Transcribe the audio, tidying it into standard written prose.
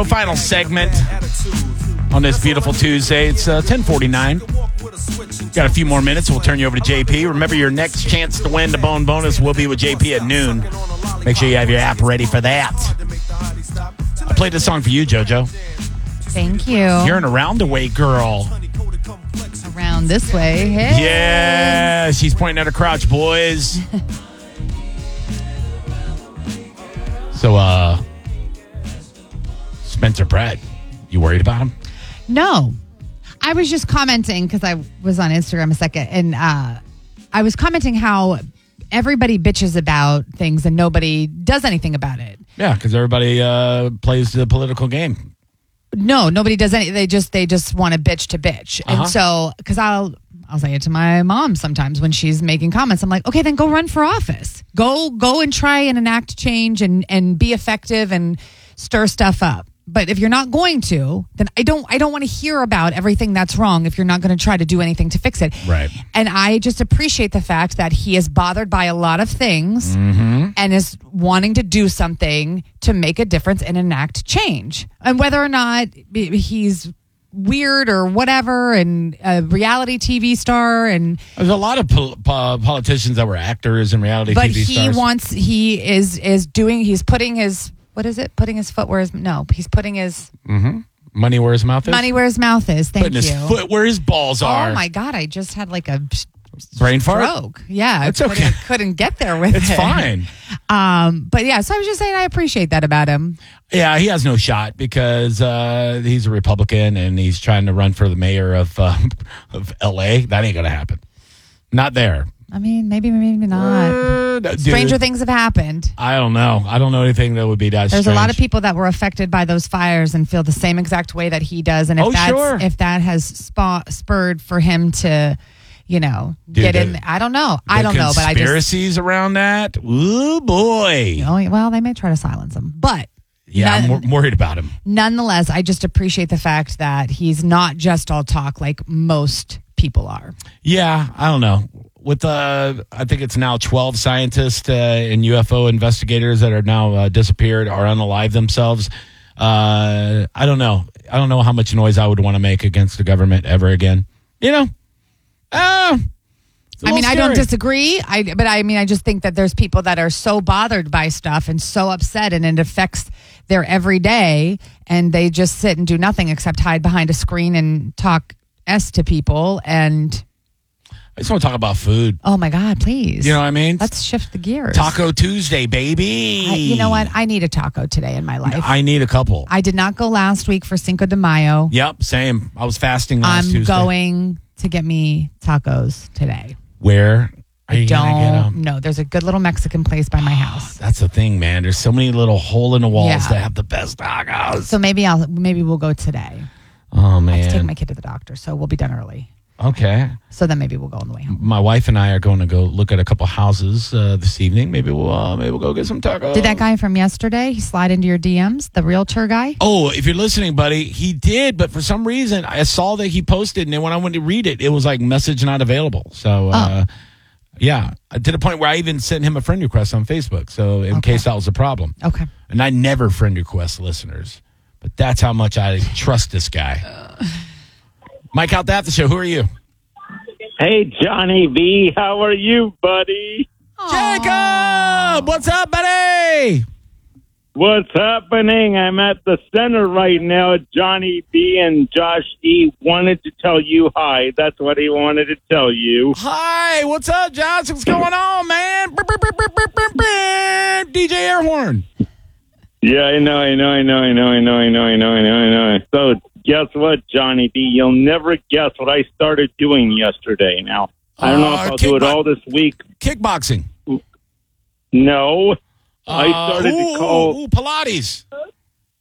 Final segment on this beautiful Tuesday. It's 10:49. Got a few more minutes. We'll turn you over to JP. Remember, your next chance to win the Bone Bonus will be with JP at noon. Make sure you have your app ready for that. I played this song for you, JoJo. Thank you. You're an around the way girl. Around this way. Hey. Yeah, she's pointing at her crotch, boys. So, Spencer Pratt, you worried about him? No. I was just commenting because I was on Instagram a second, and I was commenting how everybody bitches about things and nobody does anything about it. Yeah, because everybody plays the political game. No, nobody does anything. They just want to bitch to bitch. And so, because I'll say it to my mom sometimes when she's making comments. I'm like, okay, then go run for office. Go and try and enact change and be effective and stir stuff up. But if you're not going to, then I don't want to hear about everything that's wrong if you're not going to try to do anything to fix it. Right. And I just appreciate the fact that he is bothered by a lot of things and is wanting to do something to make a difference and enact change. And whether or not he's weird or whatever, and a reality TV star, and there's a lot of politicians that were actors and reality TV stars. But he's putting his, what is it? Putting his foot where his, no, he's putting his money where his mouth is. Money where his mouth is. Thank putting you. His foot where his balls are. Oh my God! I just had like a brain fart. Stroke. Yeah, it's okay. Couldn't get there with it's it. It's fine. But yeah, so I was just saying I appreciate that about him. Yeah, he has no shot because he's a Republican and he's trying to run for the mayor of L.A. That ain't gonna happen. Not there. I mean, maybe not. Stranger things have happened. I don't know. I don't know anything that would be that There's strange. a lot of people that were affected by those fires and feel the same exact way that he does. And if that has spurred for him to, get in. I don't know. I don't know. But I just conspiracies around that. Ooh, boy. Well, they may try to silence him, but. Yeah, I'm worried about him. Nonetheless, I just appreciate the fact that he's not just all talk like most people are. Yeah, I don't know. With I think it's now 12 scientists and UFO investigators that are now disappeared or unalive themselves. I don't know. I don't know how much noise I would want to make against the government ever again. I don't disagree. I just think that there's people that are so bothered by stuff and so upset, and it affects their everyday, and they just sit and do nothing except hide behind a screen and talk to people. And I just want to talk about food. Oh my God, please. You know what I mean? Let's shift the gears. Taco Tuesday, baby. You know what? I need a taco today in my life. I need a couple. I did not go last week for Cinco de Mayo. Yep, same. I was fasting last Tuesday. I'm going to get me tacos today. Where are you going to get them? No, there's a good little Mexican place by my house. That's the thing, man. There's so many little hole in the walls that have the best tacos. So maybe we'll go today. Oh, man. I have to take my kid to the doctor, so we'll be done early. Okay. So then maybe we'll go on the way home. My wife and I are going to go look at a couple houses this evening. Maybe we'll go get some tacos. Did that guy from yesterday, he slide into your DMs, the realtor guy? Oh, if you're listening, buddy, he did. But for some reason, I saw that he posted, and then when I went to read it, it was like message not available. So, yeah, to the point where I even sent him a friend request on Facebook. So in case that was a problem. Okay. And I never friend request listeners. But that's how much I trust this guy. Mike out the show. Who are you? Hey, Johnny V. How are you, buddy? Jacob! What's up, buddy? What's happening? I'm at the center right now. Johnny B. and Josh E. wanted to tell you hi. That's what he wanted to tell you. Hi. What's up, Josh? What's going on, man? DJ Airhorn. Yeah, I know. So, guess what, Johnny B? You'll never guess what I started doing yesterday. Now, I don't know if I'll do it all this week. Kickboxing. No. I started to call... Pilates.